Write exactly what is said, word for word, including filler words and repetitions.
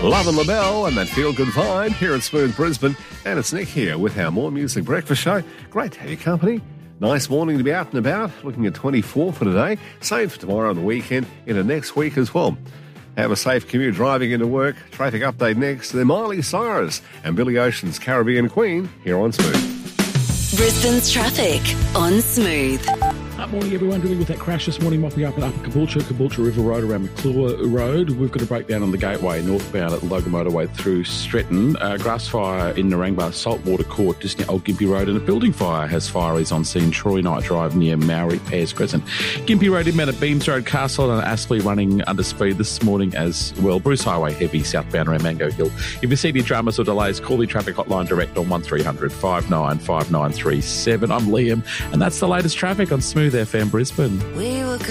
Love and LaBelle and that feel-good vibe here at Smooth Brisbane. And it's Nick here with our More Music Breakfast Show. Great to have your company. Nice morning to be out and about, looking at twenty-four for today. Same for tomorrow and the weekend, into next week as well. Have a safe commute driving into work. Traffic update next. They're Miley Cyrus and Billy Ocean's Caribbean Queen here on Smooth. Brisbane's traffic on Smooth. Good morning, everyone. Dealing with that crash this morning, mopping up at Upper Caboolture, Caboolture River Road around McClure Road. We've got a breakdown on the Gateway, northbound at the Logan Motorway through Stretton. Uh, grass fire in Narangba, Saltwater Court, just near Old Gympie Road. And a building fire has fireys on scene, Troy Knight Drive near Maori Pears Crescent. Gympie Road inbound at Beams Road, Castle and Aspley running under speed this morning as well. Bruce Highway heavy southbound around Mango Hill. If you see any dramas or delays, call the traffic hotline direct on one three hundred five nine five nine three seven. I'm Liam, and that's the latest traffic on Smooth F M Brisbane. We were